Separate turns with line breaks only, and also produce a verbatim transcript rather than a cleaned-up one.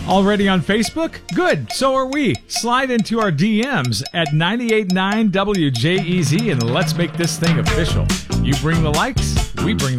Already on Facebook? Good, so are we. Slide into our D Ms at ninety-eight point nine W J E Z and let's make this thing official. You bring the likes, we bring